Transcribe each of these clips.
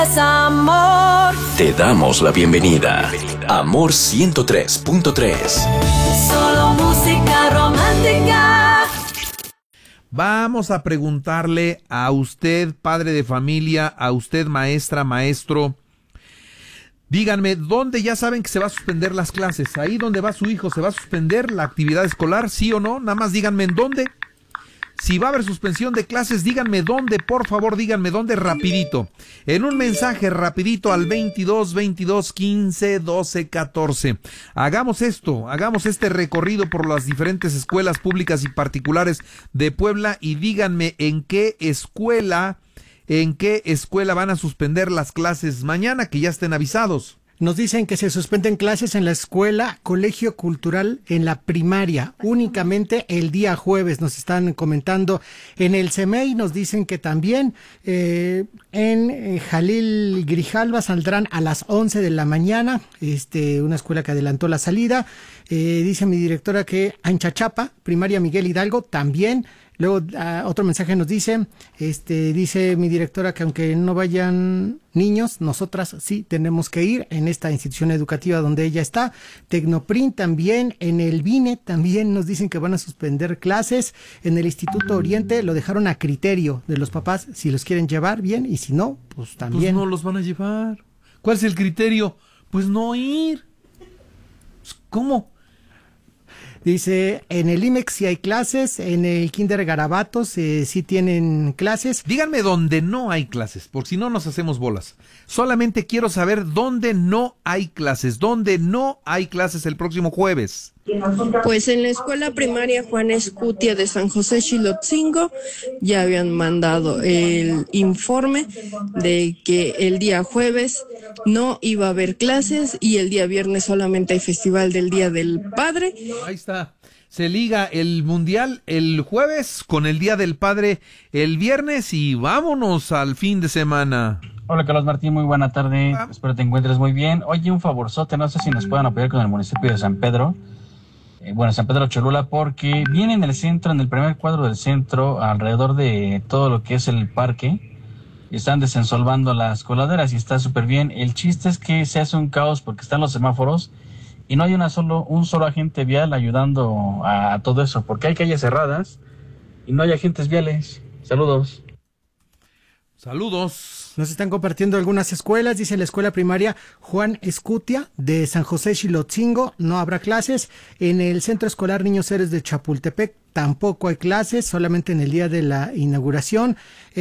Amor. Te damos la bienvenida. Amor 103.3. Solo música romántica. Vamos a preguntarle a usted, padre de familia, a usted, maestra, maestro. Díganme, ¿dónde ya saben que se va a suspender las clases? Ahí donde va su hijo, ¿se va a suspender la actividad escolar? ¿Sí o no? Nada más díganme en dónde. Si va a haber suspensión de clases, díganme dónde, por favor, díganme dónde rapidito. En un mensaje rapidito al 22 22 15 12 14. Hagamos esto, hagamos este recorrido por las diferentes escuelas públicas y particulares de Puebla y díganme en qué escuela van a suspender las clases mañana, que ya estén avisados. Nos dicen que se suspenden clases en la escuela Colegio Cultural en la primaria, únicamente el día jueves, nos están comentando. En el CEMEI nos dicen que también en Jalil Grijalva saldrán a las 11 de la mañana, una escuela que adelantó la salida. Dice mi directora que en Chachapa, primaria Miguel Hidalgo, también. Luego otro mensaje nos dice, dice mi directora que aunque no vayan niños, nosotras sí tenemos que ir en esta institución educativa donde ella está. Tecnoprint también, en el BINE también nos dicen que van a suspender clases. En el Instituto Oriente lo dejaron a criterio de los papás, si los quieren llevar bien y si no, pues también. Pues no los van a llevar. ¿Cuál es el criterio? Pues no ir. ¿Cómo? Dice, en el IMEX sí hay clases, en el Kinder Garabatos sí tienen clases. Díganme dónde no hay clases, porque si no nos hacemos bolas. Solamente quiero saber dónde no hay clases, el próximo jueves. Pues en la escuela primaria Juan Escutia de San José Xilotzingo ya habían mandado el informe de que el día jueves no iba a haber clases y el día viernes solamente hay festival del Día del Padre. Ahí está. Se liga el mundial el jueves con el Día del Padre el viernes y vámonos al fin de semana. Hola Carlos Martín, muy buena tarde. Espero te encuentres muy bien. Oye, un favorzote, no sé si nos puedan apoyar con el municipio de San Pedro. San Pedro Cholula, porque viene en el centro, en el primer cuadro del centro, alrededor de todo lo que es el parque, están desensolvando las coladeras y está súper bien. El chiste es que se hace un caos porque están los semáforos y no hay un solo agente vial ayudando a todo eso, porque hay calles cerradas y no hay agentes viales. Saludos. Saludos. Nos están compartiendo algunas escuelas, dice la escuela primaria Juan Escutia de San José Xilotzingo, no habrá clases. En el centro escolar Niños Héroes de Chapultepec tampoco hay clases, solamente en el día de la inauguración.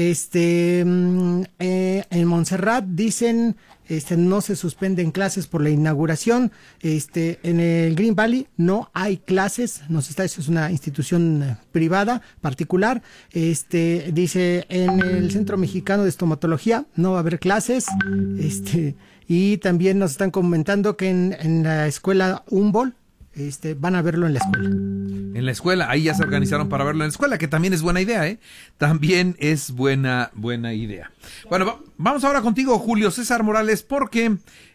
En Montserrat dicen, no se suspenden clases por la inauguración. En el Green Valley no hay clases, eso es una institución privada, particular. Dice, en el Centro Mexicano de Estomatología no va a haber clases. Y también nos están comentando que en la escuela Humboldt, van a verlo en la escuela. En la escuela, ahí ya se organizaron para verlo en la escuela, que también es buena idea, También es buena idea. Bueno, vamos ahora contigo, Julio César Morales, porque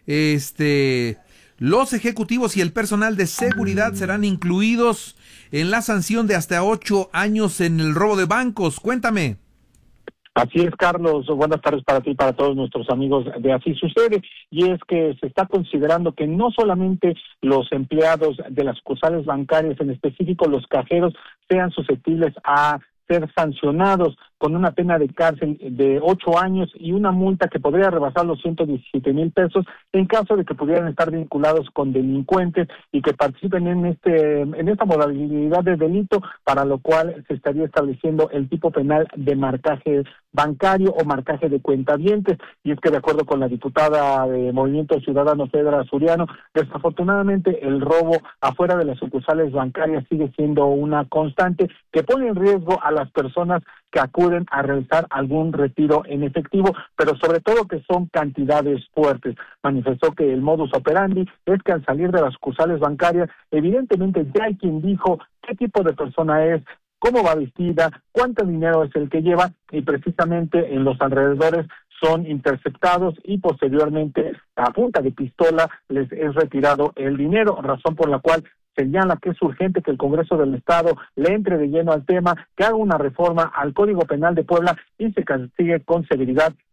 los ejecutivos y el personal de seguridad serán incluidos en la sanción de hasta 8 años en el robo de bancos. Cuéntame. Así es, Carlos. Buenas tardes para ti y para todos nuestros amigos de Así Sucede. Y es que se está considerando que no solamente los empleados de las sucursales bancarias, en específico los cajeros, sean susceptibles a ser sancionados con una pena de cárcel de 8 años y una multa que podría rebasar los 117,000 pesos en caso de que pudieran estar vinculados con delincuentes y que participen en esta modalidad de delito, para lo cual se estaría estableciendo el tipo penal de marcaje bancario o marcaje de cuentavientes. Y es que, de acuerdo con la diputada de Movimiento Ciudadano Fedra Suriano, desafortunadamente el robo afuera de las sucursales bancarias sigue siendo una constante que pone en riesgo a las personas que acuden a realizar algún retiro en efectivo, pero sobre todo que son cantidades fuertes. Manifestó que el modus operandi es que al salir de las sucursales bancarias, evidentemente ya hay quien dijo qué tipo de persona es, cómo va vestida, cuánto dinero es el que lleva, y precisamente en los alrededores son interceptados y posteriormente a punta de pistola les es retirado el dinero, razón por la cual señala que es urgente que el Congreso del Estado le entre de lleno al tema, que haga una reforma al Código Penal de Puebla y se castigue con severidad